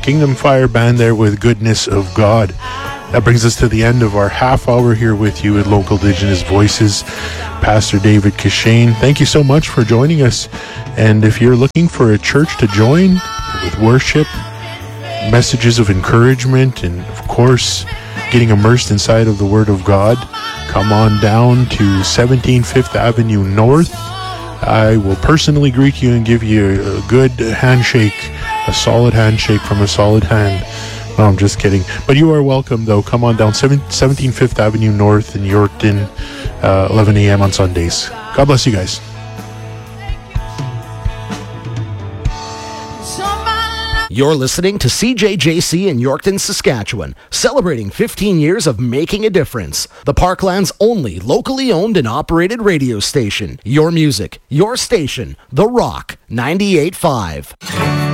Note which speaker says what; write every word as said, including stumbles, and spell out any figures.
Speaker 1: Kingdom Fire Band there with Goodness of God. That brings us to the end of our half hour here with you at Local Indigenous Voices. Pastor David Kishane, thank you so much for joining us. And if you're looking for a church to join with worship, messages of encouragement, and of course, getting immersed inside of the Word of God, come on down to seventeen Fifth Avenue North. I will personally greet you and give you a good handshake, a solid handshake from a solid hand. No, I'm just kidding. But you are welcome, though. Come on down, seventeen Fifth Avenue North in Yorkton, uh, eleven a.m. on Sundays. God bless you guys.
Speaker 2: You're listening to C J J C in Yorkton, Saskatchewan, celebrating fifteen years of making a difference. The Parkland's only locally owned and operated radio station. Your music, your station, The Rock ninety-eight point five.